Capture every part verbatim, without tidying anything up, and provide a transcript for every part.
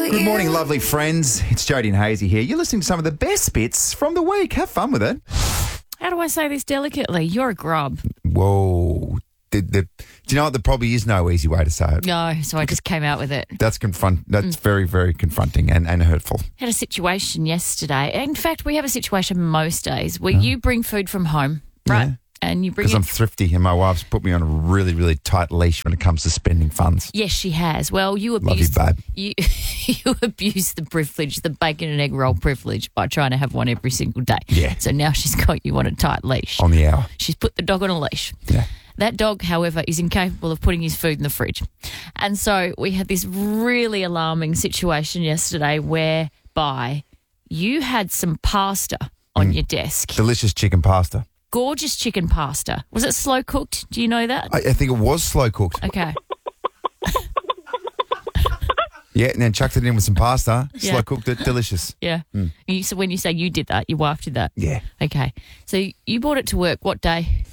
Good morning, lovely friends. It's Jody and Hazy here. You're listening to some of the best bits from the week. Have fun with it. How do I say this delicately? You're a grub. Whoa. The, the, do you know what? There probably is no easy way to say it. No, so I just came out with it. That's confront. That's mm. very, very confronting and, and hurtful. Had a situation yesterday. In fact, we have a situation most days where oh. you bring food from home, right? Yeah. And you bring Because I'm thrifty and my wife's put me on a really, really tight leash when it comes to spending funds. Yes, she has. Well, you Love abused you, babe. You, you abused the privilege, the bacon and egg roll privilege, by trying to have one every single day. Yeah. So now she's got you on a tight leash. On the hour. She's put the dog on a leash. Yeah. That dog, however, is incapable of putting his food in the fridge. And so we had this really alarming situation yesterday whereby you had some pasta on mm. your desk. Delicious chicken pasta. Gorgeous chicken pasta. Was it slow cooked? Do you know that? I, I think it was slow cooked. Okay. Yeah, and then chucked it in with some pasta. Yeah. Slow cooked it. Delicious. Yeah. Mm. You, so when you say you did that, your wife did that? Yeah. Okay. So you brought it to work. What day?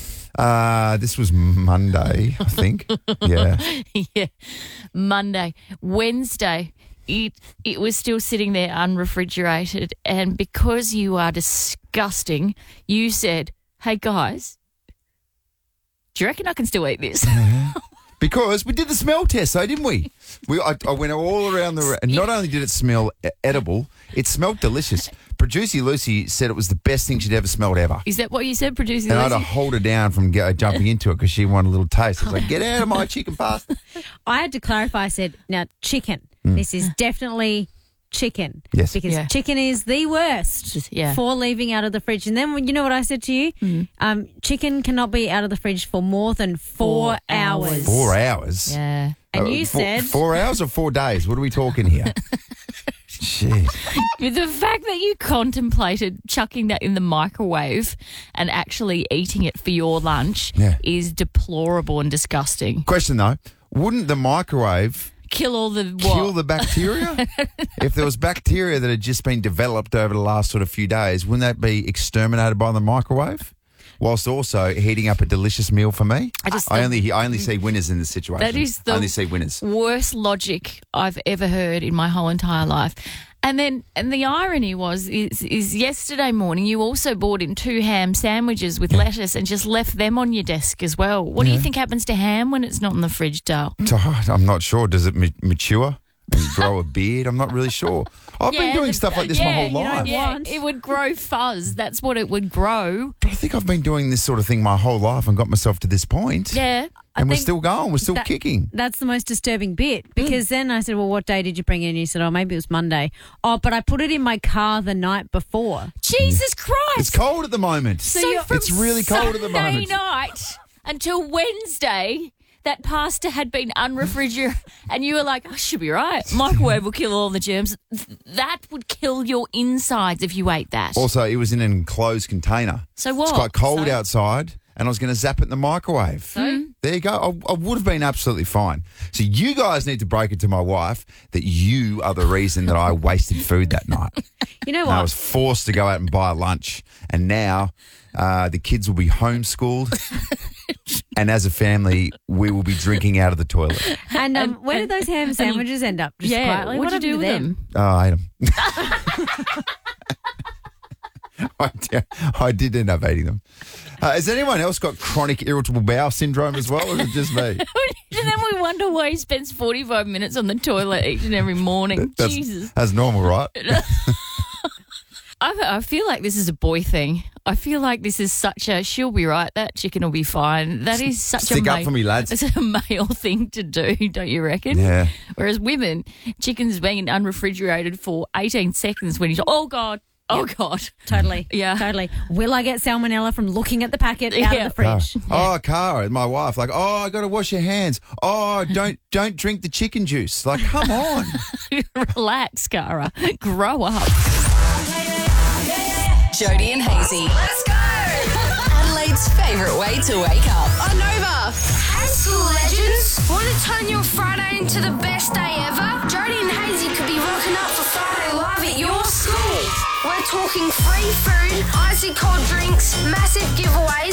Uh, this was Monday, I think. Yeah. Yeah. Monday. Wednesday. It it was still sitting there unrefrigerated, and because you are disgusting, you said, "Hey guys, do you reckon I can still eat this?" Yeah. Because we did the smell test, though, didn't we? We I, I went all around the and not only did it smell edible, it smelled delicious. Producer Lucy said it was the best thing she'd ever smelled ever. Is that what you said, Producer and Lucy? And I had to hold her down from go, jumping into it because she wanted a little taste. I was like, "Get out of my chicken pasta." I had to clarify. I said, "Now chicken. Mm. This is definitely chicken. Yes. Because yeah. chicken is the worst yeah. for leaving out of the fridge." And then you know what I said to you? Mm. Um, chicken cannot be out of the fridge for more than four, four hours. hours. Four hours? Yeah. And uh, you four, said... Four hours or four days? What are we talking here? Jeez. The fact that you contemplated chucking that in the microwave and actually eating it for your lunch yeah. is deplorable and disgusting. Question though, wouldn't the microwave... Kill all the what? Kill the bacteria? If there was bacteria that had just been developed over the last sort of few days, wouldn't that be exterminated by the microwave? Whilst also heating up a delicious meal for me? I, just I only I only see winners in this situation. That is the I only see winners. worst logic I've ever heard in my whole entire life. And then, and the irony was, is, is yesterday morning you also bought in two ham sandwiches with yeah. lettuce and just left them on your desk as well. What yeah. do you think happens to ham when it's not in the fridge, Dale? I'm not sure. Does it ma- mature and grow a beard? I'm not really sure. I've yeah, been doing the, stuff like this yeah, my whole you life. know, yeah, it would grow fuzz. That's what it would grow. But I think I've been doing this sort of thing my whole life and got myself to this point. Yeah. And we're still going. We're still that, kicking. That's the most disturbing bit because mm. then I said, well, what day did you bring it in? And you said, oh, maybe it was Monday. Oh, but I put it in my car the night before. Jesus Christ. It's cold at the moment. So, so from it's really cold at the moment. Sunday night until Wednesday, that pasta had been unrefrigerated and you were like, oh, should be right. Microwave will kill all the germs. That would kill your insides if you ate that. Also, it was in an enclosed container. So what? It's quite cold so? outside. And I was going to zap it in the microwave. So? There you go. I, I would have been absolutely fine. So you guys need to break it to my wife that you are the reason that I wasted food that night. You know and what? I was forced to go out and buy lunch. And now uh, the kids will be homeschooled. And as a family, we will be drinking out of the toilet. And, um, and where and, did those ham sandwiches end up? Just yeah, quietly? What did you do with them? them? Oh, I ate them. I, did, I did end up eating them. Uh, has anyone else got chronic irritable bowel syndrome as well, or is it just me? And then we wonder why he spends forty-five minutes on the toilet each and every morning. That's, Jesus. That's normal, right? I, I feel like this is a boy thing. I feel like this is such a, she'll be right, that chicken will be fine. That is such Stick a male, up for me, lads. It's a male thing to do, don't you reckon? Yeah. Whereas women, chicken's being unrefrigerated for eighteen seconds when he's, oh, God. Oh, Yep. God. Totally. Yeah. Totally. Will I get salmonella from looking at the packet out Yeah. of the fridge? Oh, oh Cara, my wife, like, oh, I got to wash your hands. Oh, don't don't drink the chicken juice. Like, come on. Relax, Cara. Grow up. Jody and Hazy. Let's go. Adelaide's favourite way to wake up. On Nova. Hey, school legends. Want to turn your Friday into the best day ever? Jody and Hazy could be rocking up for Friday Live at your school. We're talking free food, icy cold drinks, massive giveaways,